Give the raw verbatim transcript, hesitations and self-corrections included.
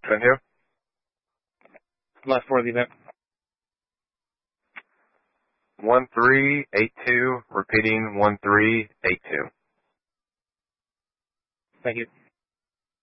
Twin who? Last four of the event. one three eight two, repeating one three eight two. Thank you.